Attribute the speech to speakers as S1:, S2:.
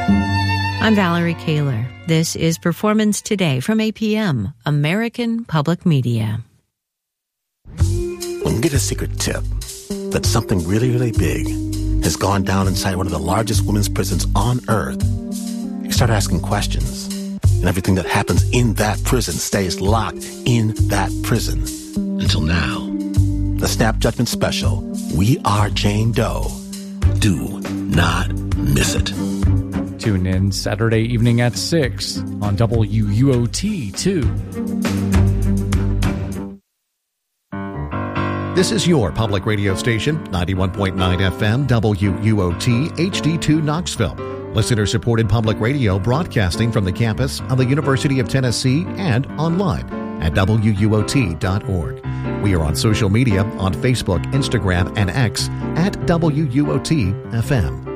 S1: I'm Valerie Kaler. This is Performance Today from APM, American Public Media.
S2: When you get a secret tip that something really, really big has gone down inside one of the largest women's prisons on earth, you start asking questions, and everything that happens in that prison stays locked in that prison. Until now. The Snap Judgment Special, We Are Jane Doe. Do not miss it.
S3: Tune in Saturday evening at 6 on WUOT 2.
S4: This is your public radio station, 91.9 FM, WUOT, HD2 Knoxville. Listener-supported public radio broadcasting from the campus of the University of Tennessee and online at WUOT.org. We are on social media on Facebook, Instagram, and X at WUOT FM.